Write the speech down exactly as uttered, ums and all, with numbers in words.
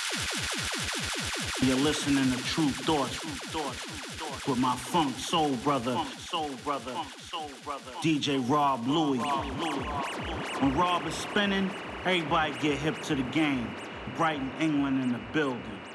You're listening to True Thoughts with my funk soul brother, D J Rob Louie. When Rob is spinning, everybody get hip to the game. Brighton, England in the building.